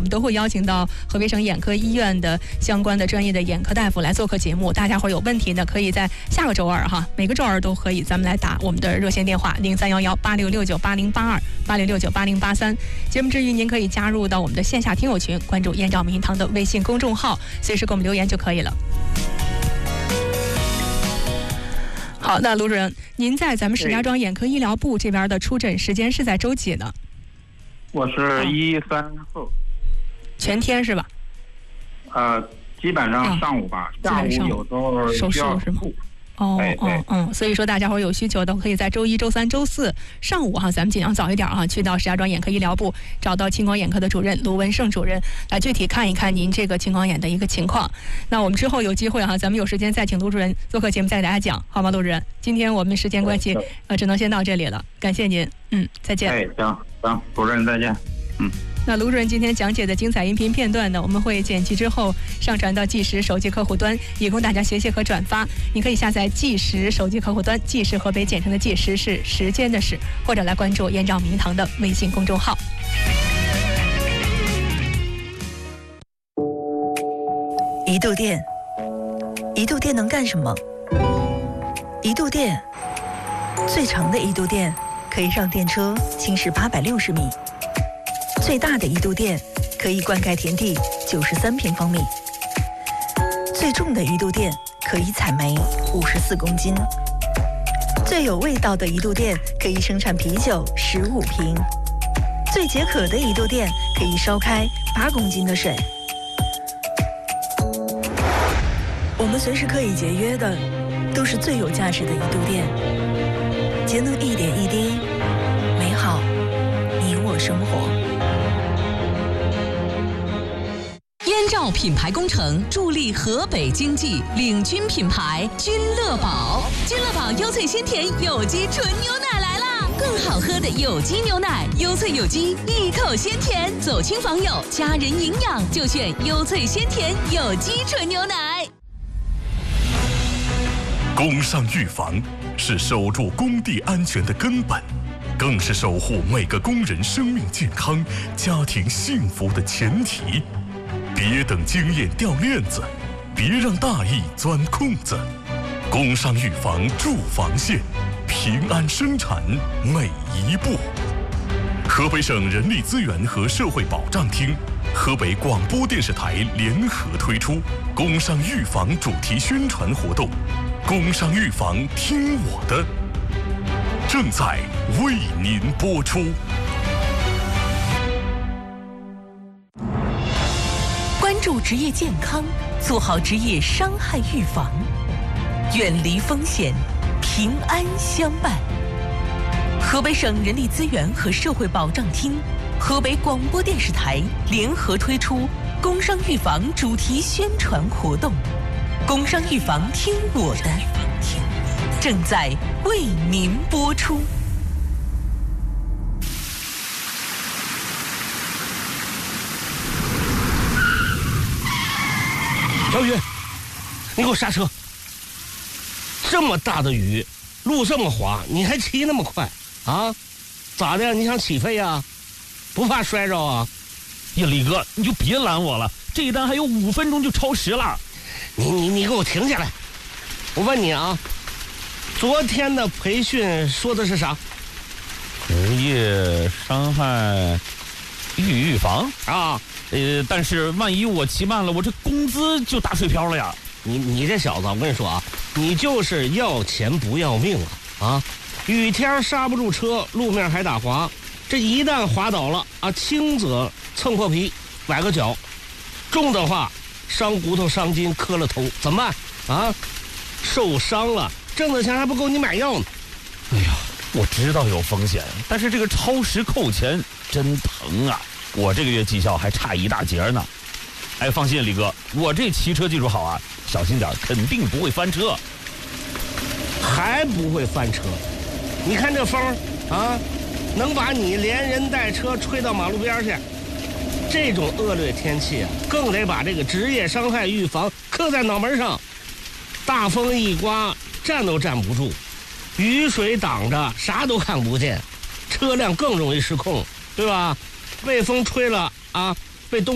们都会邀请到河北省眼科医院的相关的专业的眼科大夫来做客节目。大家伙有问题呢，可以在下个周二哈，每个周二都可以，咱们来打我们的热线电话03118669808286698083。节目之余，您可以加入到我们的线下听友群，关注燕赵明堂的微信公众号，随时给我们留言就可以了。好，那卢主任，您在咱们石家庄眼科医疗部这边的出诊时间是在周几呢？ 我是1、3后， 全天是吧？ 基本上上午吧，下午有时候手术是吗？所以说大家伙有需求的可以在周一、周三、周四上午哈，咱们尽量早一点哈，去到石家庄眼科医疗部，找到青光眼科的主任卢文胜主任来具体看一看您这个青光眼的一个情况。那我们之后有机会哈，咱们有时间再请卢主任做客节目再给大家讲，好吗？卢主任，今天我们时间关系只能先到这里了，感谢您，再见。 行，主任再见， 那卢主任今天讲解的精彩音频片段呢，我们会剪辑之后上传到纪实手机客户端，以供大家学习和转发。你可以下载纪实手机客户端，纪实河北简称的纪实是时间的时，或者来关注燕赵明堂的微信公众号。 一度电，一度电能干什么？一度电，最长的一度电可以让电车行驶860米。最大的一度电可以灌溉田地93平方米，最重的一度电可以采煤54公斤，最有味道的一度电可以生产啤酒15瓶，最解渴的一度电可以烧开8公斤的水。我们随时可以节约的，都是最有价值的一度电。节能一点一滴，美好你我生活。 燕赵品牌工程助力河北经济，领军品牌君乐宝。君乐宝优萃鲜甜有机纯牛奶来啦！更好喝的有机牛奶，优萃有机，一口鲜甜，走亲访友，家人营养就选优萃鲜甜有机纯牛奶。 工伤预防是守住工地安全的根本，更是守护每个工人生命健康、家庭幸福的前提。别等经验掉链子，别让大意钻空子。工伤预防驻防线，平安生产每一步。河北省人力资源和社会保障厅、河北广播电视台联合推出工伤预防主题宣传活动“工伤预防听我的”，正在为您播出。 关注职业健康，做好职业伤害预防，远离风险，平安相伴。河北省人力资源和社会保障厅、河北广播电视台联合推出工伤预防主题宣传活动“工伤预防听我的”，正在为您播出。 小雨，你给我刹车！这么大的雨，路这么滑，你还骑那么快啊？咋的？你想起飞呀？不怕摔着啊？ 呀，李哥，你就别拦我了，这一单还有5分钟就超时了。 你给我停下来！我问你啊，昨天的培训说的是啥？ 职业伤害预防啊？ 但是万一我骑慢了，我这工资就打水漂了呀！ 你这小子，我跟你说啊，你就是要钱不要命啊！雨天刹不住车，路面还打滑，这一旦滑倒了啊，轻则蹭破皮崴个脚，重的话伤骨头伤筋磕了头，怎么办啊？受伤了，挣的钱还不够你买药呢。 哎呀，我知道有风险，但是这个超时扣钱真疼啊！我这个月绩效还差一大截呢。哎，放心，李哥，我这骑车技术好啊，小心点，肯定不会翻车。 还不会翻车？你看这风啊，能把你连人带车吹到马路边去。这种恶劣天气啊，更得把这个职业伤害预防刻在脑门上。大风一刮，站都站不住，雨水挡着，啥都看不见，车辆更容易失控，对吧？被风吹了啊，被东